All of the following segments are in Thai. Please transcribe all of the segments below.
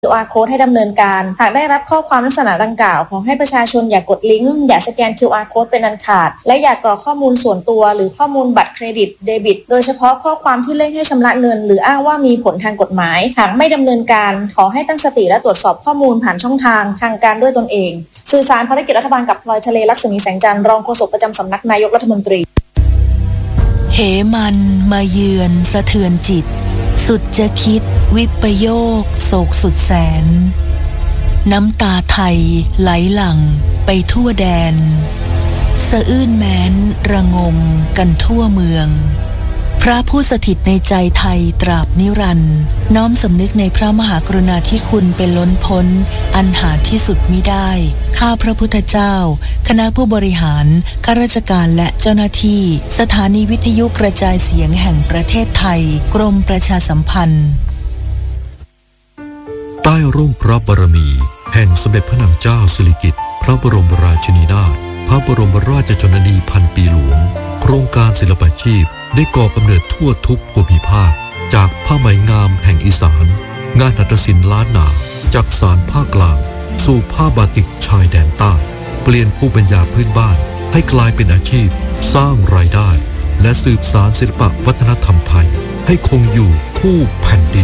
QR Code ให้ดำเนินการหากได้รับข้อความลักษณะดังกล่าวขอให้ประชาชนอย่ากดลิงก์อย่าสแกน QR Code เป็นอันขาดและอย่ากรอกข้อมูลส่วนตัวหรือข้อมูลบัตรเครดิตเดบิตโดยเฉพาะข้อความที่เร่งให้ชำระเงินหรืออ้างว่ามีผลทางกฎหมายหากไม่ดำเนินการขอให้ตั้งสติและตรวจสอบข้อมูลผ่านช่องทางการด้วยตนเองสื่อสารภารกิจรัฐบาลกับพลอยทะเลลักษมีแสงจันทร์รองโฆษกประจำสำนักนายกรัฐมนตรีเหมันมาเยือนสะเทือนจิตสุดจะคิดวิปโยคโศกสุดแสนน้ำตาไทยไหลหลั่งไปทั่วแดนสะอื้นแม้นระงมกันทั่วเมืองพระผู้สถิตในใจไทยตราบนิรันดร์น้อมสำนึกในพระมหากรุณาธิคุณเป็นล้นพ้นอันหาที่สุดมิได้ข้าพระพุทธเจ้าคณะผู้บริหารข้าราชการและเจ้าหน้าที่สถานีวิทยุกระจายเสียงแห่งประเทศไทยกรมประชาสัมพันธ์ใต้ร่มพระบารมีแห่งสมเด็จพระนางเจ้าสิริกิติ์พระบรมราชินีนาถพระบรมราชชนนีพันปีหลวงโครงการศิลปาชีพได้ก่อกำเนิดทั่วทุกภูมิภาคจากผ้าไหมงามแห่งอีสานงานหัตถศิลป์ล้านนาจากสานภาคกลางสู่ผ้าบาติกชายแดนใต้เปลี่ยนภูมิปัญญาพื้นบ้านให้กลายเป็นอาชีพสร้างรายได้และสืบสานศิลปวัฒนธรรมไทยให้คงอยู่คู่แผ่นดิน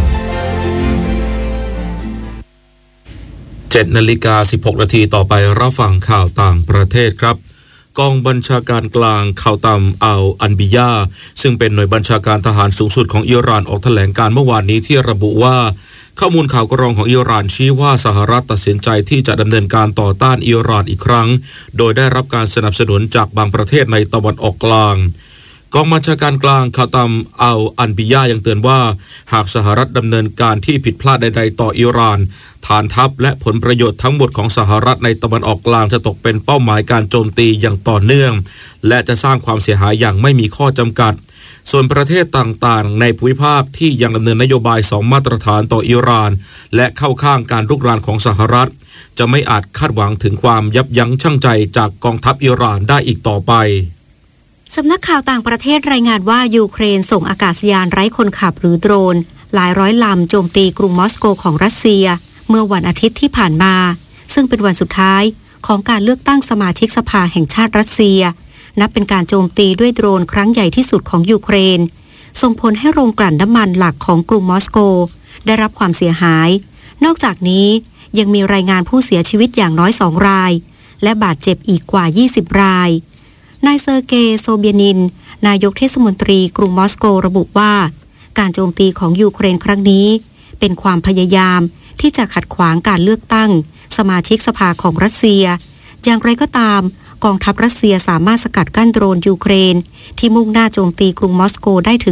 7:16 นาทีต่อไปรับฟังข่าวต่างประเทศครับกองบัญชาการกลางข่าวตามอัลอันบิยาซึ่งเป็นหน่วยบัญชาการทหารสูงสุดของอิหร่านออกแถลงการเมื่อวานนี้ที่ระบุว่าข้อมูลข่าวกรองของอิหร่านชี้ว่าสหรัฐตัดสินใจที่จะดำเนินการต่อต้านอิหร่านอีกครั้งโดยได้รับการสนับสนุนจากบางประเทศในตะวันออกกลางกองบัญชาการกลางข่าวตามอัลอันบิยายังเตือนว่าหากสหรัฐดำเนินการที่ผิดพลาดใดๆต่ออิหร่านฐานทัพและผลประโยชน์ทั้งหมดของสหรัฐในตะวันออกกลางจะตกเป็นเป้าหมายการโจมตีอย่างต่อเนื่องและจะสร้างความเสียหายอย่างไม่มีข้อจำกัดส่วนประเทศต่างๆในภูมิภาคที่ยังดำเนินนโยบาย2มาตรฐานต่ออิหร่านและเข้าข้างการรุกรานของสหรัฐจะไม่อาจคาดหวังถึงความยับยั้งชั่งใจจากกองทัพอิหร่านได้อีกต่อไปสำนักข่าวต่างประเทศรายงานว่ายูเครนส่งอากาศยานไร้คนขับหรือโดรนหลายร้อยลำโจมตีกรุงมอสโกของรัสเซียเมื่อวันอาทิตย์ที่ผ่านมาซึ่งเป็นวันสุดท้ายของการเลือกตั้งสมาชิกสภาแห่งชาติรัสเซียนับเป็นการโจมตีด้วยโดรนครั้งใหญ่ที่สุดของยูเครนส่งผลให้โรงกลั่นน้ำมันหลักของกรุงมอสโกได้รับความเสียหายนอกจากนี้ยังมีรายงานผู้เสียชีวิตอย่างน้อย2 รายและบาดเจ็บอีกกว่า20 รายนายเซอร์เกย์โซเบียนินนายกเทศมนตรีกรุงมอสโกระบุว่าการโจมตีของยูเครนครั้งนี้เป็นความพยายามที่จะขัดขวางการเลือกตั้งสมาชิกสภาของรัสเซียอย่างไรก็ตามกองทัพรัสเซียสามารถสกัดกั้นโดรนยูเครนที่มุ่งหน้าโจมตีกรุงมอสโกได้ถึง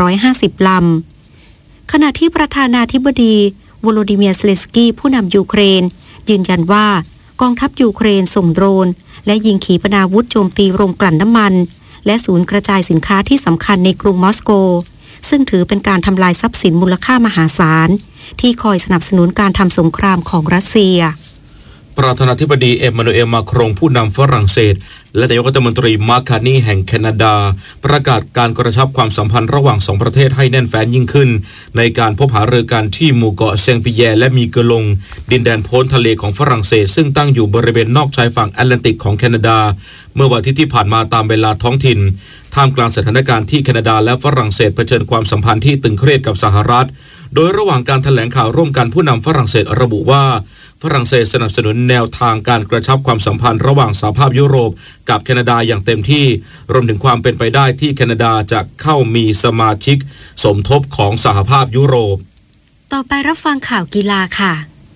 450 ลำขณะที่ประธานาธิบดีโวโลดิเมียร์เซเลนสกี้ผู้นำยูเครนยืนยันว่ากองทัพยูเครนส่งโดรนและยิงขีปนาวุธโจมตีโรงกลั่นน้ำมันและศูนย์กระจายสินค้าที่สำคัญในกรุงมอสโกซึ่งถือเป็นการทำลายทรัพย์สินมูลค่ามหาศาลที่คอยสนับสนุนการทำสงครามของรัสเซียประธานาธิบดีเอ็มมานูเอลมาครงผู้นำฝรั่งเศสและนายกรัฐมนตรีมาร์คานีแห่งแคนาดาประกาศการกระชับความสัมพันธ์ระหว่าง2ประเทศให้แน่นแฟ้นยิ่งขึ้นในการพบหารือกันที่หมู่เกาะเซงปิแยร์และมีเกลงดินแดนโพ้นทะเลของฝรั่งเศสซึ่งตั้งอยู่บริเวณนอกชายฝั่งแอตแลนติกของแคนาดาเมื่อวันอาทิตย์ที่ผ่านมาตามเวลาท้องถิ่นท่ามกลางสถานการณ์ที่แคนาดาและฝรั่งเศสเผชิญความสัมพันธ์ที่ตึงเครียดกับสหรัฐโดยระหว่างการแถลงข่าวร่วมกันผู้นำฝรั่งเศสระบุว่าฝรั่งเศสสนับสนุนแนวทางการกระชับความสัมพันธ์ระหว่างสหภาพยุโรปกับแคนาดาอย่างเต็มที่รวมถึงความเป็นไปได้ที่แคนาดาจะเข้ามีสมาชิกสมทบของสหภาพยุโรปต่อไปรับฟังข่าวกีฬาค่ะ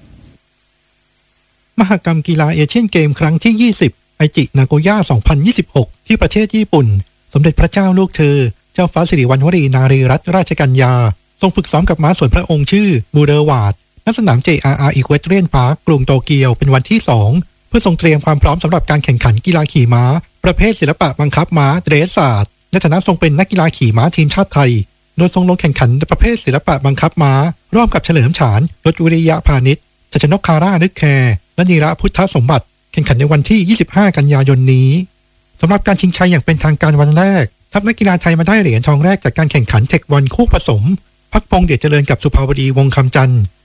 มหกรรมกีฬาเอเชียนเกมครั้งที่20ไอจินาโกย่า2026ที่ประเทศญี่ปุ่นสมเด็จพระเจ้าลูกเธอเจ้าฟ้าสิริวัณวรีนารีรัตนราชกัญญาทรงฝึกซ้อมกับม้าส่วนพระองค์ชื่อบูเดอร์วาร์ดณสนาม JRR Equestrian Park กรุงโตเกียวเป็นวันที่2เพื่อทรงเตรียมความพร้อมสำหรับการแข่งขันกีฬาขี่ม้าประเภทศิลปะบังคับม้าเดรสซาร์ดในฐานะทรงเป็นนักกีฬาขี่ม้าทีมชาติไทยโดยทรงลงแข่งขันในประเภทศิลปะบังคับม้าร่วมกับเฉลิมฉานรถวิริยะพาณิชย์ชัชนกคาร่านึกแคร์และนีระพุทธสมบัติแข่งขันในวันที่25กันยายนนี้สำหรับการชิงชัยอย่างเป็นทางการวันแรกทัพนักกีฬาไทยมาได้เหรียญทองแรกจากการแข่งขันเทคบอลคู่ผสมพักพงษ์เดชเจริญกับสุภาวดีวงคำจันทร์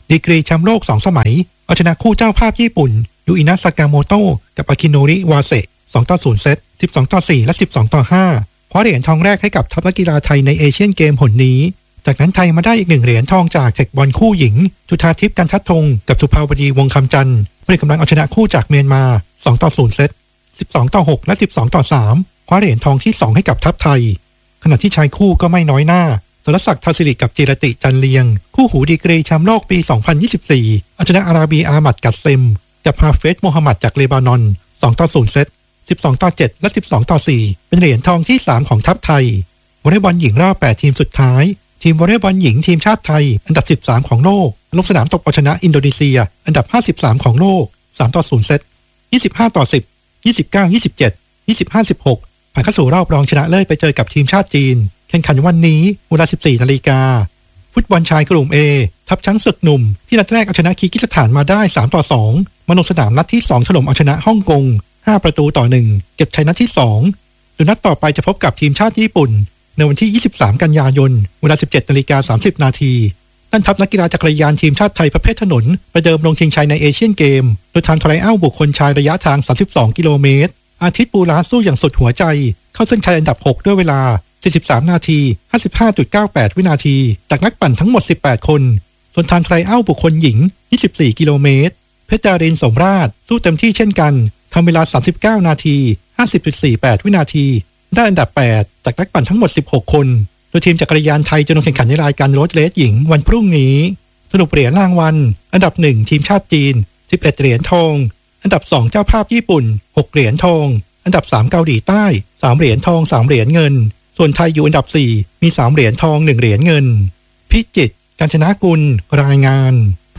ดีกรีแชมป์โลก2 สมัยเอาชนะคู่เจ้าภาพญี่ปุ่นยูอินะซากาโมโตะกับอากิโนริวาเซะ2-0 เซต 12-4 และ 12-5 คว้าเหรียญทองแรกให้กับทัพนักกีฬาไทยในเอเชียนเกมหนนี้จากนั้นไทยมาได้อีก1 เหรียญทองจากเทคบอลคู่หญิงจุฑาทิพย์กันทัดธงกับสุภาวดีวงคำจันทร์เพื่อกำลังเอาชนะคู่จากเมียนมา 2-0 เซต 12-6 และ 12-3 คว้าเหรียญทองที่2ให้กับทัพไทยขณะที่ชายคู่ก็ไม่น้อยหน้าสรศักดิ์ ทศิริกับจิรติจันเลียงคู่หูดีกรีแชมป์โลกปี 2024 เอาชนะอาราบีอามัดกัดเซมกับฮาเฟซโมฮัมหมัดจากเลบานอน 2-0 เซต 12-7 และ 12-4 เป็นเหรียญทองที่3ของทัพไทยวอลเลย์บอลหญิงรอบ8 ทีมสุดท้ายทีมวอลเลย์บอลหญิงทีมชาติไทยอันดับ13ของโลกลงสนามตบเอาชนะอินโดนีเซียอันดับ53ของโลก 3-0 เซต 25-10 29-27 25-16 ผ่านเข้าสู่รอบรองชนะเลิศไปเจอกับทีมชาติจีนแข่งขันวันนี้เวลา 14 นาฬิกาฟุตบอลชายกลุ่ม A ทัพช้างศึกหนุ่มที่นัดแรกเอาชนะคีร์กิสถานมาได้ 3-2 มาลงสนามนัดที่2ถล่มเอาชนะฮ่องกง5-1เก็บชัยนัดที่2โดยนัดต่อไปจะพบกับทีมชาติญี่ปุ่นในวันที่23 กันยายนเวลา 17:30 นาทีนั่นทัพนักกีฬาจักรยานทีมชาติไทยประเภทถนนประเดิมลงชิงชัยในเอเชียนเกมโดยทำไทรอัลบุคคลชายระยะทาง 32 กิโลเมตรอาทิตย์ปูราสู้อย่างสุดหัวใจเข้าเส้นชัยอันดับ6ด้วยเวลา43 นาที 55.98 วินาทีจากนักปั่นทั้งหมด18 คนส่วนทางไทรอัลบุคคลหญิง24 กิโลเมตรเพชรดารินสมราชสู้เต็มที่เช่นกันทำเวลา39 นาที 50.48 วินาทีได้อันดับ8จากนักปั่นทั้งหมด16 คนโดยทีมจักรยานไทยจะลงแข่งขันในรายการโรดเรสหญิงวันพรุ่งนี้สรุปเหรียญรางวัลอันดับ1ทีมชาติจีน11 เหรียญทองอันดับ2เจ้าภาพญี่ปุ่น6 เหรียญทองอันดับ3เกาหลีใต้3 เหรียญทอง3 เหรียญเงินส่วนไทยอยู่อันดับ4มี3 เหรียญทอง1 เหรียญเงินพิจิตร กาญจนกุลรายงาน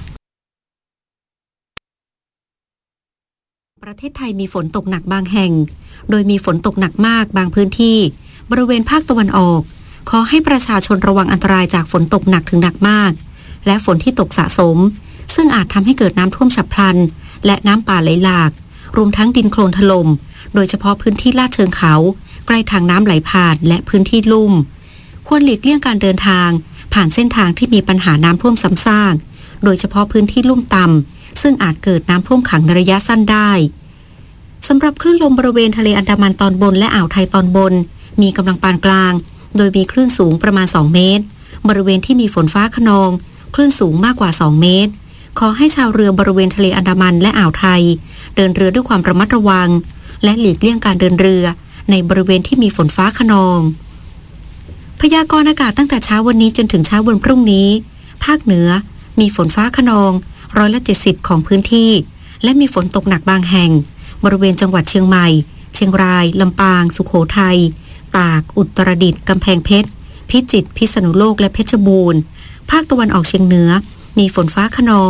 ประเทศไทยมีฝนตกหนักบางแห่งโดยมีฝนตกหนักมากบางพื้นที่บริเวณภาคตะวันออกขอให้ประชาชนระวังอันตรายจากฝนตกหนักถึงหนักมากและฝนที่ตกสะสมซึ่งอาจทำให้เกิดน้ำท่วมฉับพลันและน้ำป่าไหลหลากรวมทั้งดินโคลนถล่มโดยเฉพาะพื้นที่ลาดเชิงเขาใกล้ทางน้ำไหลผ่านและพื้นที่ลุ่มควรหลีกเลี่ยงการเดินทางผ่านเส้นทางที่มีปัญหาน้ำท่วมซ้ำซากโดยเฉพาะพื้นที่ลุ่มต่ำซึ่งอาจเกิดน้ำท่วมขังในระยะสั้นได้สำหรับคลื่นลมบริเวณทะเลอันดามันตอนบนและอ่าวไทยตอนบนมีกำลังปานกลางโดยมีคลื่นสูงประมาณ2 เมตรบริเวณที่มีฝนฟ้าคะนองคลื่นสูงมากกว่า2 เมตรขอให้ชาวเรือบริเวณทะเลอันดามันและอ่าวไทยเดินเรือด้วยความระมัดระวังและหลีกเลี่ยงการเดินเรือในบริเวณที่มีฝนฟ้าคะนองพยากรณ์อากาศตั้งแต่เช้าวันนี้จนถึงเช้าวันพรุ่งนี้ภาคเหนือมีฝนฟ้าคะนอง170ของพื้นที่และมีฝนตกหนักบางแห่งบริเวณจังหวัดเชียงใหม่เชียงรายลำปางสุโขทัยตากอุตรดิตถ์กำแพงเพชรพิจิตรพิษณุโลกและเพชรบูรณ์ภาคตะวันออกเฉียงเหนือมีฝนฟ้าคะนอง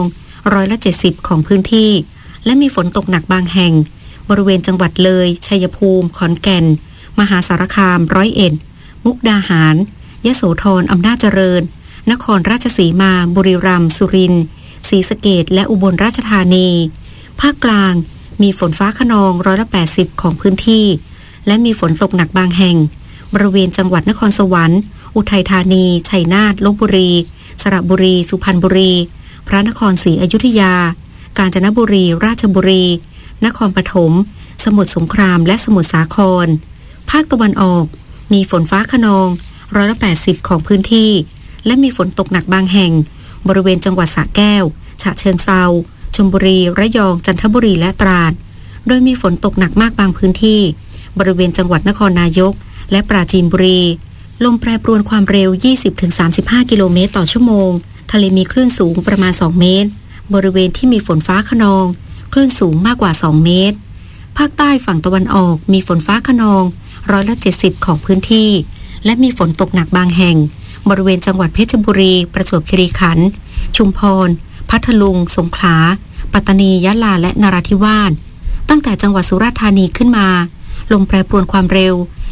170ของพื้นที่และมีฝนตกหนักบางแห่งบริเวณจังหวัดเลยชัยภูมิขอนแก่นมหาสารคาม101มุกดาหารยโสธรอำนาจเจริญนครราชสีมาบุรีรัมย์สุรินทร์ศรีสะเกษและอุบลราชธานีภาคกลางมีฝนฟ้าคะนอง180ของพื้นที่และมีฝนตกหนักบางแห่งบริเวณจังหวัดนครสวรรค์อุทัยธานีชัยนาทลพบุรีสระบุรีสุพรรณบุรีพระนครศรีอยุธยากาญจนบุรีราชบุรีนครปฐมสมุทรสงครามและสมุทรสาครภาคตะวันออกมีฝนฟ้าคะนอง180ของพื้นที่และมีฝนตกหนักบางแห่งบริเวณจังหวัดสระแก้วฉะเชิงเทราชลบุรีระยองจันทบุรีและตราดโดยมีฝนตกหนักมากบางพื้นที่บริเวณจังหวัดนครนายกและปราจีนบุรีลมแปรปรวนความเร็ว 20-35 กิโลเมตรต่อชั่วโมงทะเลมีคลื่นสูงประมาณ2 เมตรบริเวณที่มีฝนฟ้าคะนองคลื่นสูงมากกว่า2 เมตรภาคใต้ฝั่งตะวันออกมีฝนฟ้าคะนอง170ของพื้นที่และมีฝนตกหนักบางแห่งบริเวณจังหวัดเพชรบุรีประจวบคีรีขันธ์ชุมพรพัทลุงสงขลาปัตตานียะลาและนราธิวาสตั้งแต่จังหวัดสุราษฎร์ธานีขึ้นมาลมแปรปรวนความเร็ว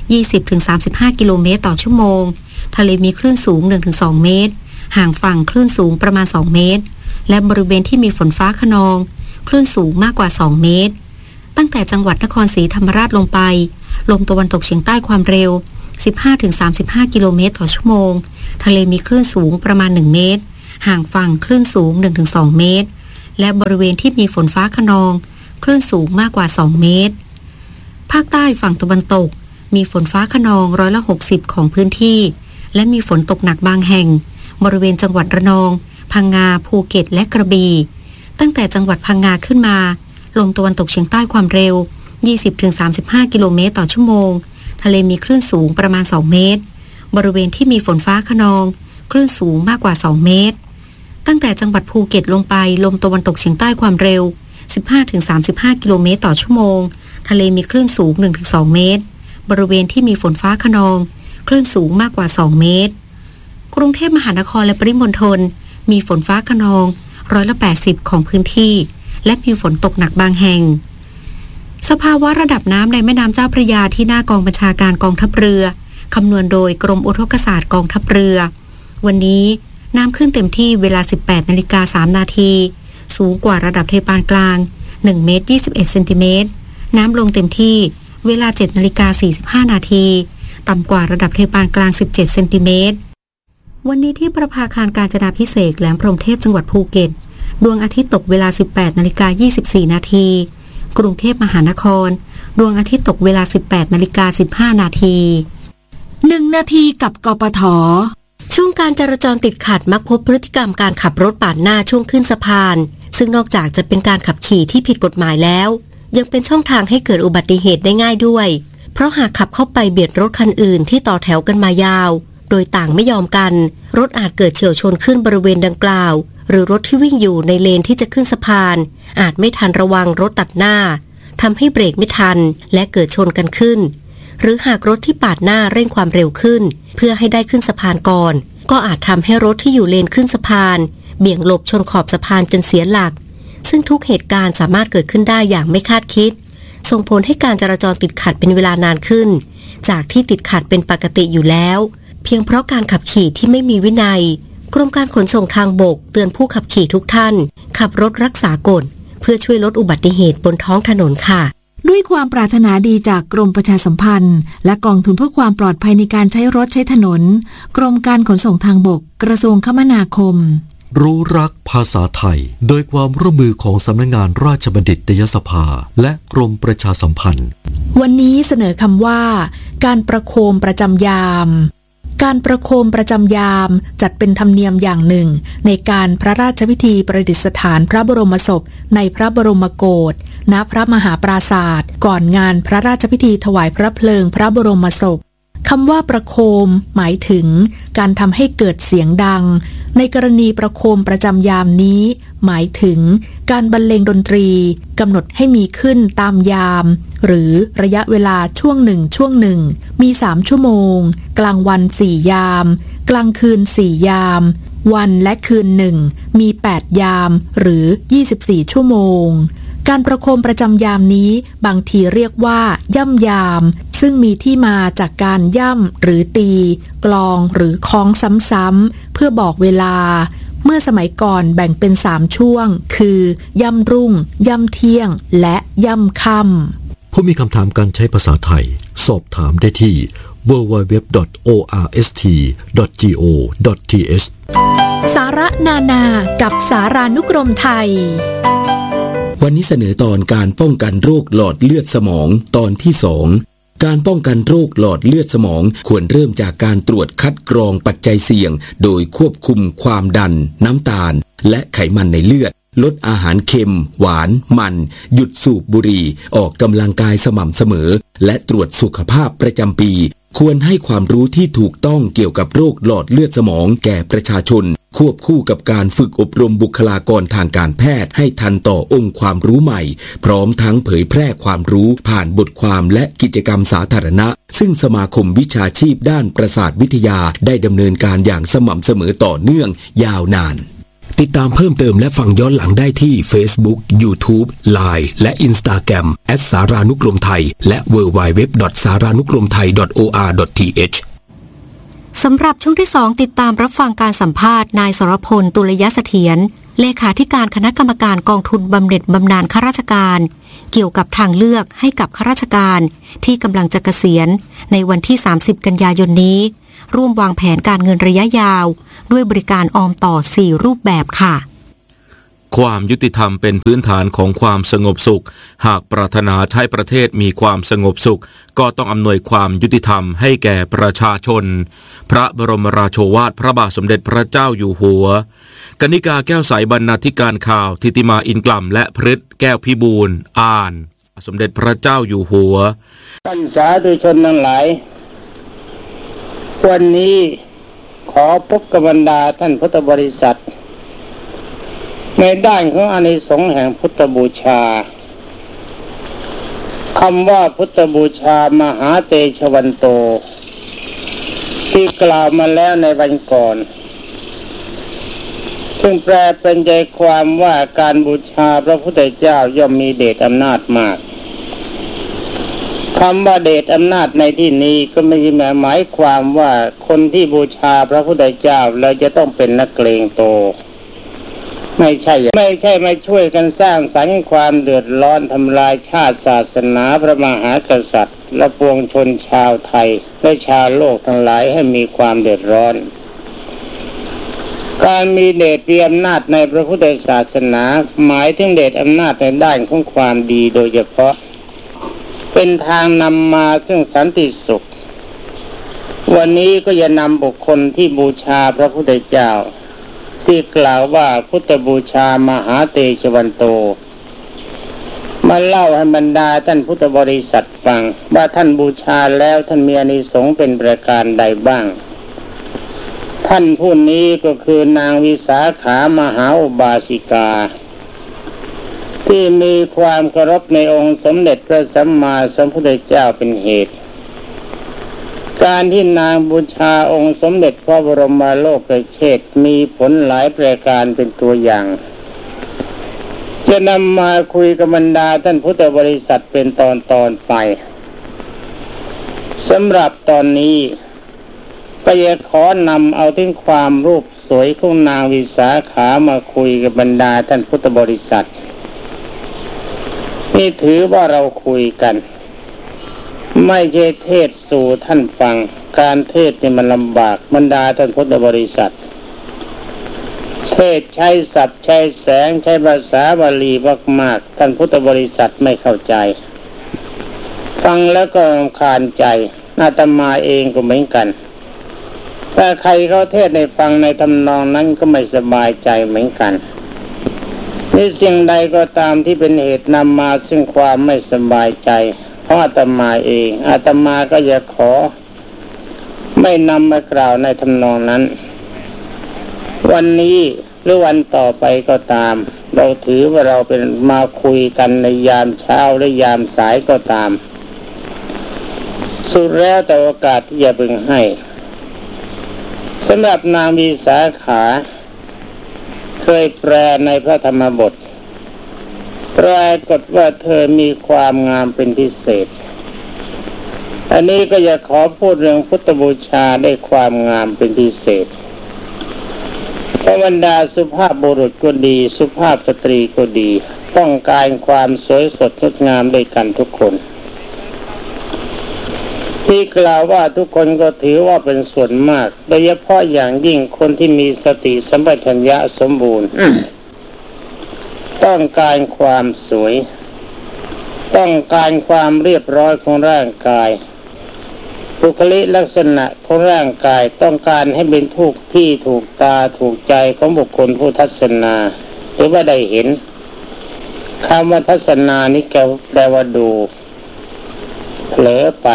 20-35 กิโลเมตรต่อชั่วโมงทะเลมีคลื่นสูง 1-2 เมตรห่างฝั่งคลื่นสูงประมาณ2 เมตรและบริเวณที่มีฝนฟ้าคะนองคลื่นสูงมากกว่า2 เมตรตั้งแต่จังหวัดนครศรีธรรมราชลงไปลมตะวันตกเฉียงใต้ความเร็ว 15-35 กิโลเมตรต่อชั่วโมงทะเลมีคลื่นสูงประมาณ1 เมตรห่างฝั่งคลื่นสูง 1-2 เมตรและบริเวณที่มีฝนฟ้าคะนองคลื่นสูงมากกว่า2เมตรภาคใต้ฝั่งตะวันตกมีฝนฟ้าคะนอง60%ของพื้นที่และมีฝนตกหนักบางแห่งบริเวณจังหวัดระนองพังงาภูเก็ตและกระบี่ตั้งแต่จังหวัดพังงาขึ้นมาลมตะวันตกเฉียงใต้ความเร็ว 20-35 กิโลเมตรต่อชั่วโมงทะเลมีคลื่นสูงประมาณ2เมตรบริเวณที่มีฝนฟ้าคะนองคลื่นสูงมากกว่า2เมตรตั้งแต่จังหวัดภูเก็ตลงไปลมตะวันตกเฉียงใต้ความเร็ว 15-35 กิโลเมตรต่อชั่วโมงทะเลมีคลื่นสูง 1-2 เมตรบริเวณที่มีฝนฟ้าคะนองคลื่นสูงมากกว่า2เมตรกรุงเทพมหานครและปริมณฑลมีฝนฟ้าคะนอง80%ของพื้นที่และมีฝนตกหนักบางแห่งสภาวะระดับน้ำในแม่น้ำเจ้าพระยาที่หน้ากองบัญชาการกองทัพเรือคำนวณโดยกรมอุทกศาสตร์กองทัพเรือวันนี้น้ำขึ้นเต็มที่เวลา 18:03 นาทีสูงกว่าระดับทะเลปานกลาง1 เมตร 21 เซนติเมตรน้ำลงเต็มที่เวลา 7:45 นาทีต่ำกว่าระดับทะเลปานกลาง17 เซนติเมตรวันนี้ที่ประภาคารกาญจนาภิเษกแหลมพรหมเทพจังหวัดภูเก็ตดวงอาทิตย์ตกเวลา 18:24 นาทีกรุงเทพมหานครดวงอาทิตย์ตกเวลา 18:15 นาที1 นาทีกับกปท.ช่วงการจราจรติดขัดมักพบพฤติกรรมการขับรถปาดหน้าช่วงขึ้นสะพานซึ่งนอกจากจะเป็นการขับขี่ที่ผิดกฎหมายแล้วยังเป็นช่องทางให้เกิดอุบัติเหตุได้ง่ายด้วยเพราะหากขับเข้าไปเบียดรถคันอื่นที่ต่อแถวกันมายาวโดยต่างไม่ยอมกันรถอาจเกิดเฉี่ยวชนขึ้นบริเวณดังกล่าวหรือรถที่วิ่งอยู่ในเลนที่จะขึ้นสะพานอาจไม่ทันระวังรถตัดหน้าทำให้เบรกไม่ทันและเกิดชนกันขึ้นหรือหากรถที่ปาดหน้าเร่งความเร็วขึ้นเพื่อให้ได้ขึ้นสะพานก่อนก็อาจทำให้รถที่อยู่เลนขึ้นสะพานเบี่ยงหลบชนขอบสะพานจนเสียหลักซึ่งทุกเหตุการณ์สามารถเกิดขึ้นได้อย่างไม่คาดคิดส่งผลให้การจราจรติดขัดเป็นเวลานานขึ้นจากที่ติดขัดเป็นปกติอยู่แล้วเพียงเพราะการขับขี่ที่ไม่มีวินัยกรมการขนส่งทางบกเตือนผู้ขับขี่ทุกท่านขับรถรักษากฎเพื่อช่วยลดอุบัติเหตุบนท้องถนนค่ะด้วยความปรารถนาดีจากกรมประชาสัมพันธ์และกองทุนเพื่อความปลอดภัยในการใช้รถใช้ถนนกรมการขนส่งทางบกกระทรวงคมนาคมรู้รักภาษาไทยโดยความร่วมมือของสำนักงานราชบัณฑิตยสภาและกรมประชาสัมพันธ์วันนี้เสนอคำว่าการประโคมประจำยามการประโคมประจำยามจัดเป็นธรรมเนียมอย่างหนึ่งในการพระราชพิธีประดิษฐานพระบรมศพในพระบรมโกศณพระมหาปราสาทก่อนงานพระราชพิธีถวายพระเพลิงพระบรมศพคำว่าประโคมหมายถึงการทำให้เกิดเสียงดังในกรณีประโคมประจำยามนี้หมายถึงการบรรเลงดนตรีกำหนดให้มีขึ้นตามยามหรือระยะเวลาช่วงหนึ่งมี3ชั่วโมงกลางวัน4ยามกลางคืน4ยามวันและคืนหนึ่งมี8ยามหรือ24ชั่วโมงการประโคมประจำยามนี้บางทีเรียกว่าย่ำยามซึ่งมีที่มาจากการย่ำหรือตีกลองหรือคล้องซ้ำๆเพื่อบอกเวลาเมื่อสมัยก่อนแบ่งเป็น3ช่วงคือย่ำรุ่งย่ำเที่ยงและย่ำค่ำผู้มีคำถามการใช้ภาษาไทยสอบถามได้ที่ www.orst.go.th สาระนานากับสารานุกรมไทยวันนี้เสนอตอนการป้องกันโรคหลอดเลือดสมองตอนที่2การป้องกันโรคหลอดเลือดสมองควรเริ่มจากการตรวจคัดกรองปัจจัยเสี่ยงโดยควบคุมความดันน้ำตาลและไขมันในเลือดลดอาหารเค็มหวานมันหยุดสูบบุหรี่ออกกำลังกายสม่ำเสมอและตรวจสุขภาพประจำปีควรให้ความรู้ที่ถูกต้องเกี่ยวกับโรคหลอดเลือดสมองแก่ประชาชนควบคู่กับการฝึกอบรมบุคลากรทางการแพทย์ให้ทันต่อองค์ความรู้ใหม่พร้อมทั้งเผยแพร่ความรู้ผ่านบทความและกิจกรรมสาธารณะซึ่งสมาคมวิชาชีพด้านประสาทวิทยาได้ดำเนินการอย่างสม่ำเสมอต่อเนื่องยาวนานติดตามเพิ่มเติมและฟังย้อนหลังได้ที่ Facebook, YouTube, Line และ Instagram @ สารานุกรมไทยและ www.saranukromthai.or.th สำหรับช่วงที่2ติดตามรับฟังการสัมภาษณ์นายสรพลตุลยเสถียรเลขาธิการคณะกรรมการกองทุนบำเหน็จบำนาญข้าราชการเกี่ยวกับทางเลือกให้กับข้าราชการที่กำลังจะเกษียณในวันที่30กันยายนนี้ร่วมวางแผนการเงินระยะยาวด้วยบริการออมต่อ4รูปแบบค่ะความยุติธรรมเป็นพื้นฐานของความสงบสุขหากปรารถนาให้ประเทศมีความสงบสุขก็ต้องอำนวยความยุติธรรมให้แก่ประชาชนพระบรมราโชวาทพระบาทสมเด็จพระเจ้าอยู่หัวกนิกาแก้วใสบรรณาธิการข่าวทิติมาอินกล่ำและพฤทธิ์แก้วพิบูลอ่านสมเด็จพระเจ้าอยู่หัวท่านสาธุชนทั้งหลายวันนี้ขอพบกับบรรดาท่านพุทธบริษัทในด้านของอานิสงส์แห่งพุทธบูชาคำว่าพุทธบูชามหาเตชะวันโตที่กล่าวมาแล้วในวันก่อนซึ่งแปลเป็นใจความว่าการบูชาพระพุทธเจ้าย่อมมีเดชอำนาจมากคำว่าเดชอำนาจในที่นี้ก็ไม่ใช่หมายความว่าคนที่บูชาพระพุทธเจ้าเราจะต้องเป็นนักเกรงโตไม่ใช่มาช่วยกันสร้างสรรค์ความเดือดร้อนทำลายชาติศาสนาพระมหากษัตริย์และปวงชนชาวไทยและชาวโลกทั้งหลายให้มีความเดือดร้อนการมีเดชมีอำนาจในพระพุทธศาสนาหมายถึงเดชอำนาจในด้านของความดีโดยเฉพาะเป็นทางนำมาซึ่งสันติสุขวันนี้ก็จะนำบุคคลที่บูชาพระพุทธเจ้าที่กล่าวว่าพุทธบูชามหาเตชะวันโตมาเล่าให้บรรดาท่านพุทธบริษัทฟังว่าท่านบูชาแล้วท่านมีอานิสงส์เป็นประการใดบ้างท่านผู้นี้ก็คือนางวิสาขามหาอุบาสิกาที่มีความเคารพในองค์สมเด็จพระสัมมาสัมพุทธเจ้าเป็นเหตุการที่นางบูชาองค์สมเด็จพระบรมโลกเชษฐ์มีผลหลายประการเป็นตัวอย่างจะนำมาคุยกับบรรดาท่านพุทธบริษัทเป็นตอนไปสำหรับตอนนี้ก็จะขอนำเอาถึงความรูปสวยของนางวิสาขามาคุยกับบรรดาท่านพุทธบริษัทนี่ถือว่าเราคุยกันไม่ใช่เทศสู่ท่านฟังการเทศนี่มันลำบากบรรดาท่านพุทธบริษัทเทศใช้ศัพท์ใช้แสงใช้ภาษาบาลีมากๆท่านพุทธบริษัทไม่เข้าใจฟังแล้วก็รำคาญใจอาตมาเองก็เหมือนกันถ้าใครเขาเทศในฟังในทำนองนั้นก็ไม่สบายใจเหมือนกันนี่สิ่งใดก็ตามที่เป็นเหตุนำมาซึ่งความไม่สบายใจเพราะอาตมาเองอาตมาก็จะขอไม่นำมากล่าวในทำนองนั้นวันนี้หรือวันต่อไปก็ตามเราถือว่าเราเป็นมาคุยกันในยามเช้าหรือยามสายก็ตามสุดแล้วแต่โอกาสที่จะพึงให้สำหรับนางวิสาขาเคยแปลในพระธรรมบทปรากฏว่าเธอมีความงามเป็นพิเศษอันนี้ก็จะขอพูดเรื่องพุทธบูชาได้ความงามเป็นพิเศษบรรดาสุภาพบุรุษก็ดีสุภาพสตรีก็ดีต้องการความสวยสดงดงามด้วยกันทุกคนที่กล่าวว่าทุกคนก็ถือว่าเป็นส่วนมากโดยเฉพาะอย่างยิ่งคนที่มีสติสัมปชัญญะสมบูรณ์ต้องการความสวยต้องการความเรียบร้อยของร่างกายบุคลิกลักษณะของร่างกายต้องการให้เป็นถูกที่ถูกตาถูกใจของบุคคลผู้ทัศนาหรือว่าได้เห็นคำว่าทัศนานี่แปลว่าดูเผลอไป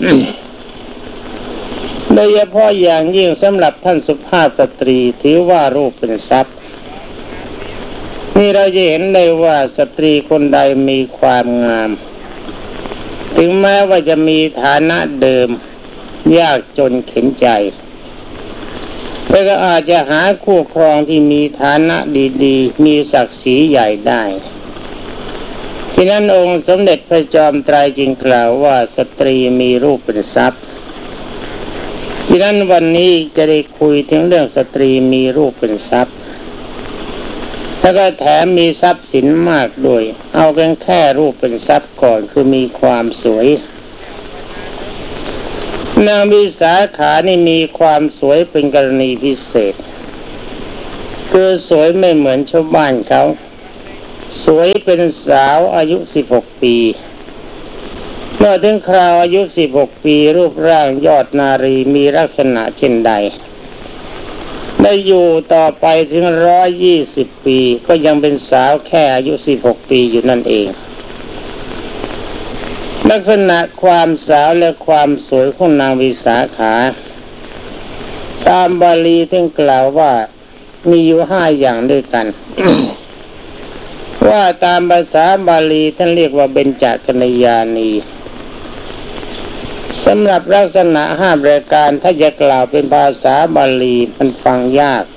โดยเฉพาะอย่างยิ่งสำหรับท่านสุภาพสตรีถือว่ารูปเป็นทรัพย์นี่เราจะเห็นได้ว่าสตรีคนใดมีความงามถึงแม้ว่าจะมีฐานะเดิมยากจนเข็ญใจแต่ก็อาจจะหาคู่ครองที่มีฐานะดีๆมีศักดิ์ศรีใหญ่ได้ฉะนั้นองค์สมเด็จพระจอมไตรจึงกล่าวว่าสตรีมีรูปเป็นทรัพย์ฉะนั้นวันนี้จะได้คุยถึงเรื่องสตรีมีรูปเป็นทรัพย์แล้วก็แถมมีทรัพย์สินมากด้วยเอากันแค่รูปเป็นทรัพย์ก่อนคือมีความสวยนางวิสาขานี่มีความสวยเป็นกรณีพิเศษคือสวยไม่เหมือนชาวบ้านเขาสวยเป็นสาวอายุ16 ปีเมื่อถึงคราวอายุ16 ปีรูปร่างยอดนารีมีลักษณะเช่นใดได้อยู่ต่อไปถึง120 ปีก็ยังเป็นสาวแค่อายุ16 ปีอยู่นั่นเองลักษณะความสาวและความสวยของนางวิสาขาตามบาลีท่านกล่าวว่ามีอยู่5 อย่างด้วยกัน ว่าตามภาษาบาลีท่านเรียกว่าเบญจกัลยาณีสำหรับลักษณะ5 ประการถ้าจะกล่าวเป็นภาษาบาลีมันฟังยาก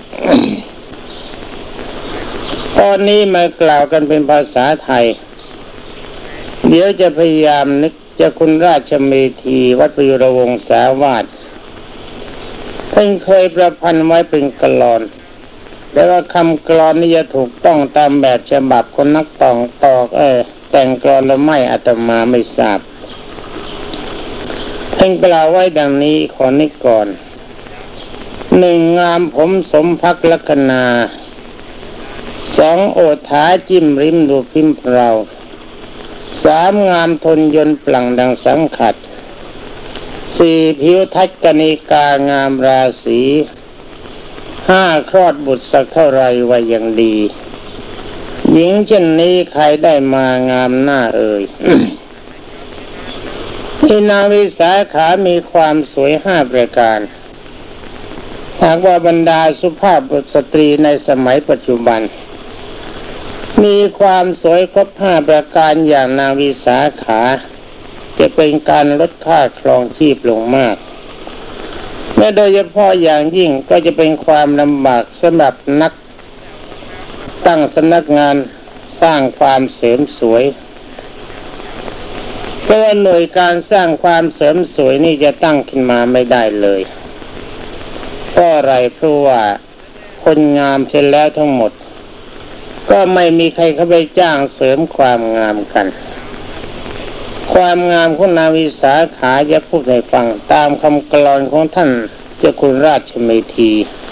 ตอนนี้มากล่าวกันเป็นภาษาไทยเดี๋ยวจะพยายามนึกจะคุณราชเมธีวัดประยุรวงศาวาสท่านเคยประพันธ์ไว้เป็นกลอนแต่ว่าคำกลอนนี้จะถูกต้องตามแบบฉบับคนนักตอกแต่งกลอนหรือไม่อาตมาไม่ทราบท่านกล่าวไว้ดังนี้ขอนึกก่อน 1. งามผมสมภักลัคนา 2. โอฐาจิ้มริมดูพิมพ์เรา 3. งามทนยนต์ปลั่งดังสังขัด 4. ผิวทัศกนิกางามราศี 5. คลอดบุตรสักเท่าไรไว้อย่างดีหญิงเช่นนี้ใครได้มางามหน้าเอ่ย ที่นางวิสาขามีความสวย5 ประการหากว่าบรรดาสุภาพสตรีในสมัยปัจจุบันมีความสวยครบ5 ประการอย่างนางวิสาขาจะเป็นการลดค่าครองชีพลงมากและโดยเฉพาะอย่างยิ่งก็จะเป็นความลำบากสำหรับนักตั้งสำนักงานสร้างความเสริมสวยเพราะว่าหน่วยการสร้างความเสริมสวยนี่จะตั้งขึ้นมาไม่ได้เลยเพราะอะไรเพราะว่าคนงามเสร็จแล้วทั้งหมดก็ไม่มีใครเข้าไปจ้างเสริมความงามกันความงามของนางวิสาขาจะพูดให้ฟังตามคำกลอนของท่านเจ้าคุณราชเมธี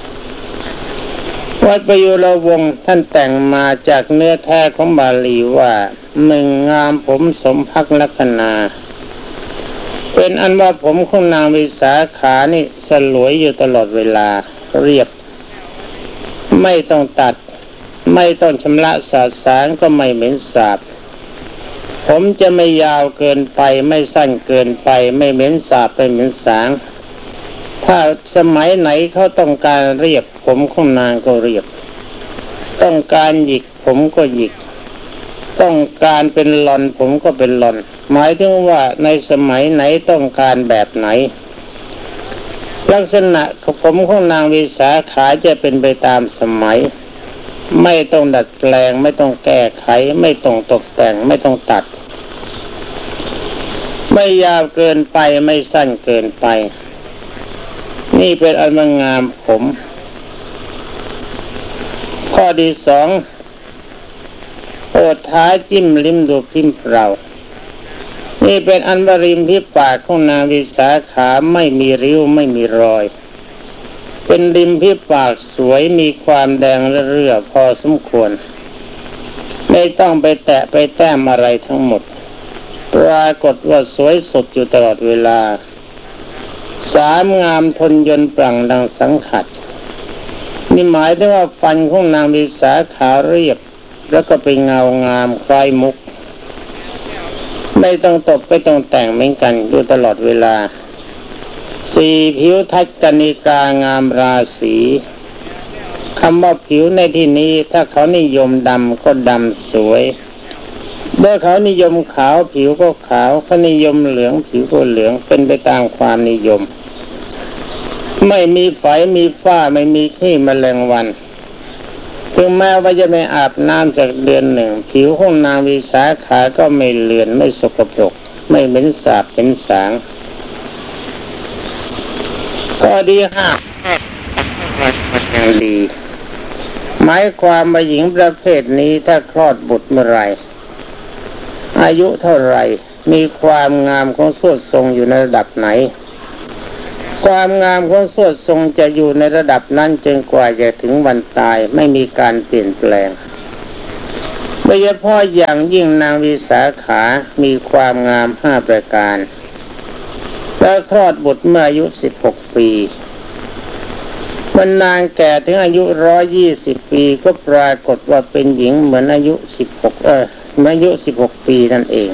วัดประยุรวงศ์ท่านแต่งมาจากเนื้อแท้ของบาลีว่า 1. งามผมสมภักลัคนา เป็นอันว่าผมของนางวิสาขานี่สลวยอยู่ตลอดเวลาเรียบไม่ต้องตัดไม่ต้องชำระสาสางก็ไม่เหม็นสาบผมจะไม่ยาวเกินไปไม่สั้นเกินไปไม่เหม็นสาบไม่เหม็นสางถ้าสมัยไหนเขาต้องการเรียบผมของนางก็เรียบต้องการหยิกผมก็หยิกต้องการเป็นลอนผมก็เป็นลอนหมายถึงว่าในสมัยไหนต้องการแบบไหนลักษณะผมของนางวิสาขาจะเป็นไปตามสมัยไม่ต้องดัดแปลงไม่ต้องแก้ไขไม่ต้องตกแต่งไม่ต้องตัดไม่ยาวเกินไปไม่สั้นเกินไปนี่เป็นอันงามผมข้อที่ 2โอฐาจิ้มลิ้มดูพิมพ์เรานี่เป็นอันว่าริมที่ปากของนางวิสาขาไม่มีริ้วไม่มีรอยเป็นริมที่ปากสวยมีความแดงเรื่อพอสมควรไม่ต้องไปแตะไปแต้มอะไรทั้งหมดปรากฏว่าสวยสดอยู่ตลอดเวลา 3. งามทนยนต์ปลั่งดังสังขัดนี่หมายถึงว่าฟันของนางวิสาขาเรียบแล้วก็เป็นเงางามคล้ายมุกไม่ต้องตบไม่ต้องแต่งเหมือนกันอยู่ตลอดเวลา 4. ผิวทัศกนิกางามราศีคำว่าผิวในที่นี้ถ้าเขานิยมดำก็ดำสวยเมื่อเขานิยมขาวผิวก็ขาวเขานิยมเหลืองผิวก็เหลืองเป็นไปตามความนิยมไม่มีไฝมีฝ้าไม่มีขี้แมลงวันถึงแม้ว่าจะไม่อาบน้ำจากเดือนหนึ่งผิวของนางวิสาขาก็ไม่เลือนไม่สกปรกไม่เหม็นสาบเหม็นสางข้อที่ 5อย่างดีหมายความว่าหญิงประเภทนี้ถ้าคลอดบุตรเมื่อไรอายุเท่าไรมีความงามของสวดทรงอยู่ในระดับไหนความงามของสวดทรงจะอยู่ในระดับนั้นจนกว่าจะถึงวันตายไม่มีการเปลี่ยนแปลงโดยเฉพาะอย่างยิ่งนางวิสาขามีความงาม5ประการและคลอดบุตรเมื่ออายุ16 ปีมันนางแก่ถึงอายุ120 ปีก็ปรากฏว่าเป็นหญิงเหมือนอายุ16 ปีนั่นเอง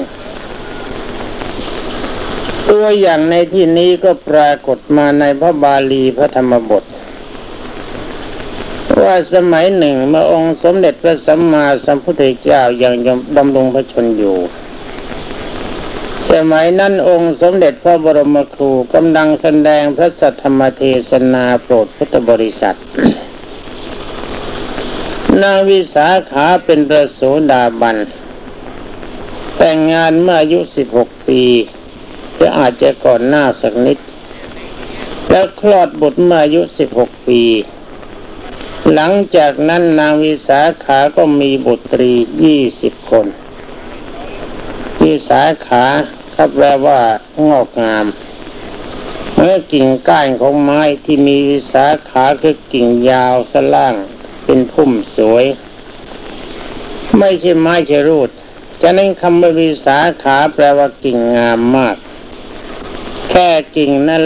ตัวอย่างในที่นี้ก็ปรากฏมาในพระบาลีพระธรรมบทว่าสมัยหนึ่งเมื่อองค์สมเด็จพระสัมมาสัมพุทธเจ้ายังดำรงพระชนอยู่สมัยนั้นองค์สมเด็จพระบรมครูกำลังแสดงพระสัทธรรมเทศนาโปรดพุทธบริษัท นางวิสาขาเป็นพระโสดาบันแต่งงานเมื่ออายุ16 ปีหรืออาจจะก่อนหน้าสักนิดแล้วคลอดบุตรเมื่ออายุ16 ปีหลังจากนั้นนางวิสาขาก็มีบุตรี20 คนวิสาขาครับแปลว่างอกงามเมื่อกิ่งก้านของไม้ที่มีวิสาขาคือกิ่งยาวสล่างเป็นพุ่มสวยไม่ใช่ไม้ชะรูดฉะนั้นคำว่าวิสาขาแปลว่ากิ่งงามมากแค่กิ่งนั้น